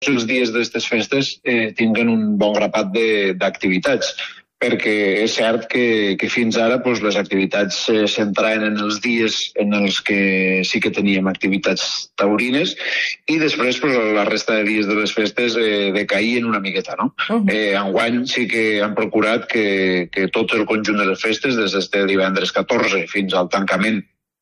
tots els dies d'aquestes festes tinguen un bon grapat d'activitats, perquè és cert que fins ara les activitats s'entraven en els dies en els que sí que teníem activitats taurines i després la resta de dies de les festes decaïen una miqueta, no? Enguany sí que han procurat que tot el conjunt de les festes, des d'este divendres 14 fins al tancament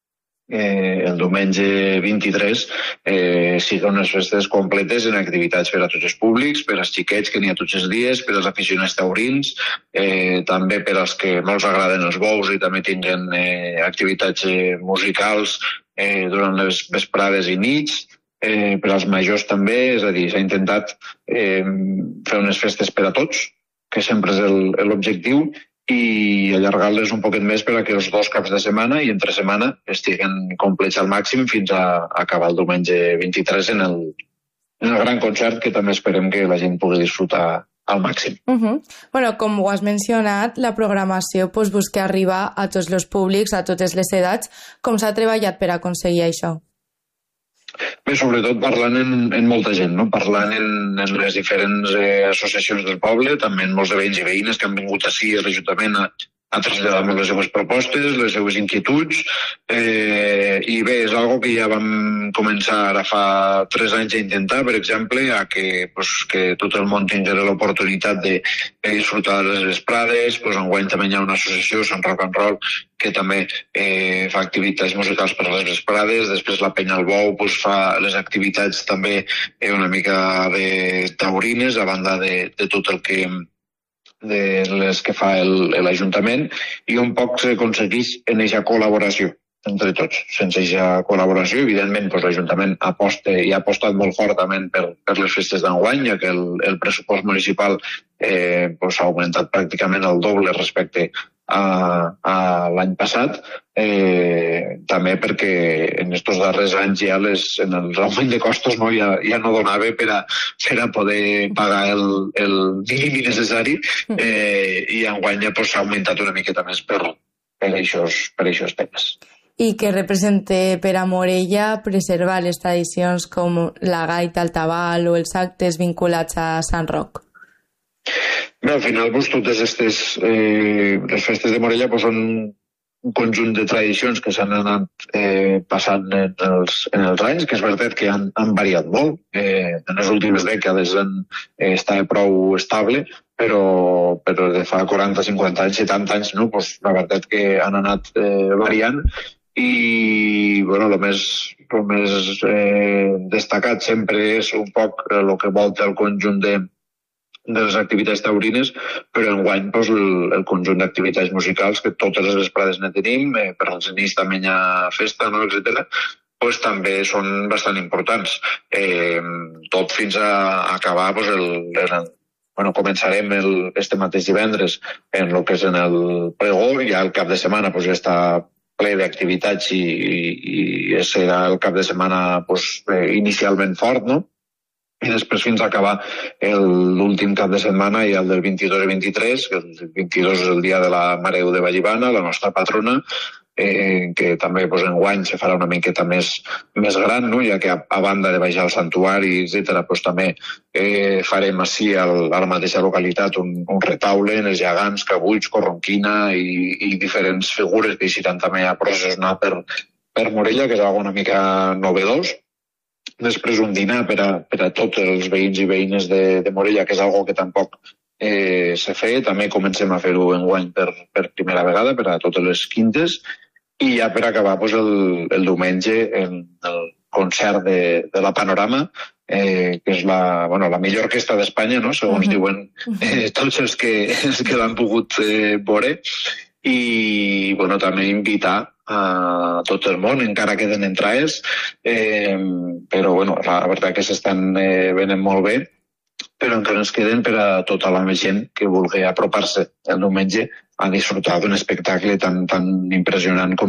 el diumenge 23, siguin unes festes completes en activitats per a tots els públics, per als xiquets que n'hi ha tots els dies, per als aficionats taurins, també per als que no els agraden els bous i també tinguen activitats musicals durant les vesprades i nits, per als majors també, és a dir, s'ha intentat fer unes festes per a tots, que sempre és l'objectiu, i allargar-les un poquet més per a que els 2 caps de setmana i entre setmana estiguen complets al màxim fins a acabar el diumenge 23 en el gran concert que també esperem que la gent pugui disfrutar al màxim. Bueno, com ho has mencionat, la programació busca arribar a tots els públics, a totes les edats. Com s'ha treballat per aconseguir això? Bé, sobretot parlant en molta gent, no? Parlant en les diferents associacions del poble, també en molts de veïns i veïnes que han vingut ací a l'Ajuntament a traslladar-nos les seues propostes, les seues inquietuds, i bé, és algo que ja vam començar ara fa 3 anys a intentar, per exemple, que tot el món tingui l'oportunitat de disfrutar de les vesprades. Enguany també hi ha una associació, Sant Rock and Roll, que també fa activitats musicals per a les vesprades. Després la Penya al Bou fa les activitats també una mica de taurines, a banda de tot el que de les que fa l'Ajuntament, i un poc s'aconsegueix en aquesta col·laboració entre tots. Sense aquesta col·laboració, evidentment, l'Ajuntament aposta i ha apostat molt fortament per les festes d'enguany, ja que el pressupost municipal s'ha augmentat pràcticament el doble respecte a l'any passat, també perquè en aquests darrers anys ja en l'augment de costos ja no donava per a poder pagar el mínim necessari, i enguany ja s'ha augmentat una miqueta més per aquests temes. I què representa per a Morella preservar les tradicions com la gaita, el tabal o els actes vinculats a Sant Roc? Bé, al final, totes les festes de Morella són un conjunt de tradicions que s'han anat passant en els anys, que és veritat que han variat molt. En les últimes dècades està prou estable, però de fa 40, 50 anys, 70 anys, no? La veritat que han anat variant. I el més destacat sempre és un poc el que volta el conjunt de les activitats taurines, però enguany el conjunt d'activitats musicals, que totes les vesprades ne tenim, per als nits també hi ha festa, no? Etcètera, també són bastant importants. Tot fins a acabar començarem este mateix divendres en el que és en el pregó, ja el cap de setmana ja està ple d'activitats i serà el cap de setmana inicialment fort, no? I després fins a acabar l'últim cap de setmana i el del 22 i 23, que el 22 és el dia de la Mare de Vallivana, la nostra patrona, que també enguany se farà una miqueta més gran, no? Ja que a banda de baixar al santuari, etc., també farem ací a la mateixa localitat un retaule en els gegants, cabuts, corronquina i diferents figures que iran també a processionar per Morella, que és una mica novedós. Després un dinar per a tots els veïns i veïnes de Morella, que és una que tampoc s'ha fet. També comencem a fer-ho enguany per primera vegada per a totes les quintes. I ja per acabar el diumenge en el concert de la Panorama, que és la millor orquestra d'Espanya, no? Segons diuen tots els que l'han pogut veure. I també invitar a tot el món, encara queden entrades, però la veritat que s'estan venent molt bé, però encara ens queden per a tota la gent que vulgui apropar-se el diumenge a disfrutar d'un espectacle tan impressionant com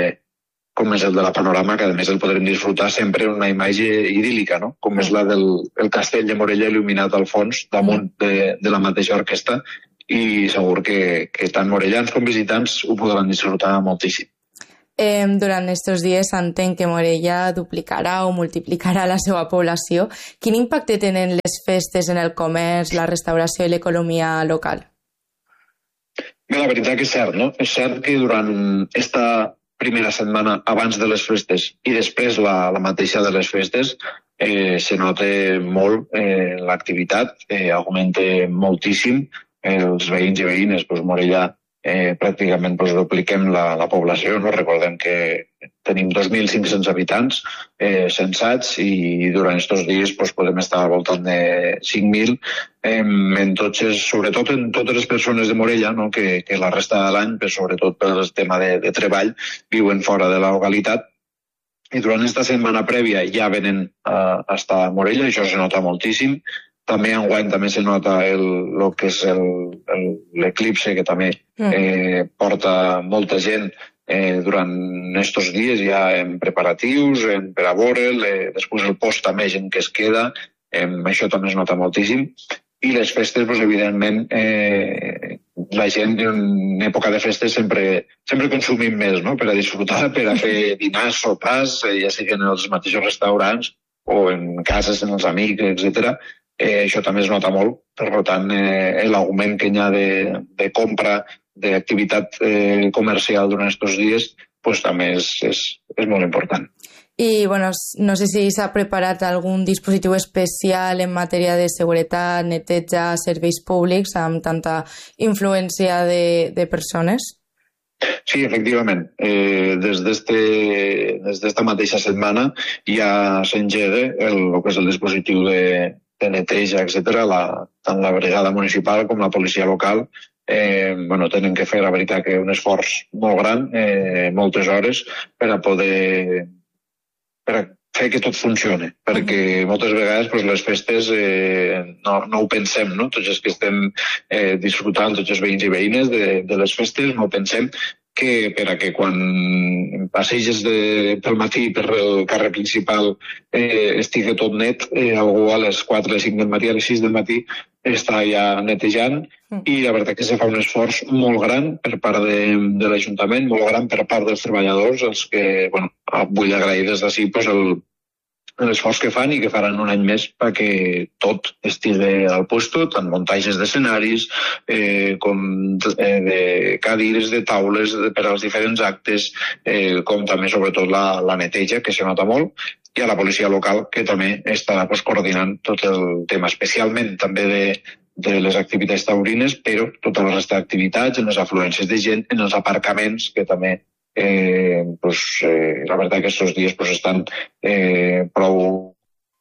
és el de la Panorama, que a més el podrem disfrutar sempre en una imatge idíl·lica, no? Com és la del castell de Morella il·luminat al fons damunt de la mateixa orquestra, i segur que tant morellans com visitants ho podran disfrutar moltíssim. Durant aquests dies s'entén que Morella duplicarà o multiplicarà la seva població. Quin impacte tenen les festes en el comerç, la restauració i l'economia local? Bé, la veritat que és cert, no? És cert que durant esta primera setmana abans de les festes i després la mateixa de les festes se nota molt l'activitat, augmenta moltíssim els veïns i veïnes. Morella pràcticament dupliquem la població, no? Recordem que tenim 2.500 habitants censats i durant aquests dies podem estar al voltant de 5.000 sobretot en totes les persones de Morella, no? que la resta de l'any, sobretot pel tema de treball, viuen fora de la localitat. I durant aquesta setmana prèvia ja venen a estar a Morella, això se nota moltíssim. També enguany també se nota el que és l'eclipse, que també porta molta gent durant aquests dies ja en preparatius, per a veure'l, després el post també gent que es queda, això també es nota moltíssim. I les festes, evidentment, la gent en època de festes sempre consumim més, no? Per a disfrutar, per a fer dinars, sopars, ja sigui en els mateixos restaurants o en cases, en els amics, etcètera. Això també es nota molt, per tant, l'augment que hi ha de compra, d'activitat comercial durant aquests dies, també és molt important. I, no sé si s'ha preparat algun dispositiu especial en matèria de seguretat, neteja, serveis públics, amb tanta influència de persones? Sí, efectivament. Des d'esta mateixa setmana ja s'engega el que és el dispositiu de neteja, etc. Tant la brigada municipal com la policia local tenen que fer, la veritat, que un esforç molt gran, moltes hores, per a poder fer que tot funcioni, perquè moltes vegades les festes no ho pensem, no? Tots els que estem disfrutant, tots els veïns i veïnes de les festes, no pensem que per a que quan passeges pel matí per el carrer principal estigui tot net, algú a les 4, a les 5 del matí, a les 6 del matí està ja netejant, i la veritat que se fa un esforç molt gran per part de l'Ajuntament, molt gran per part dels treballadors, els que vull agrair des d'ací l'esforç que fan i que faran un any més perquè tot estigui al puesto, tant muntatges d'escenaris com de cadires, de taules per als diferents actes, com també sobretot la neteja, que se nota molt, i a la policia local, que també està coordinant tot el tema, especialment també de les activitats taurines, però tota la resta d'activitats, en les afluències de gent, en els aparcaments, que també la veritat que aquests dies estan prou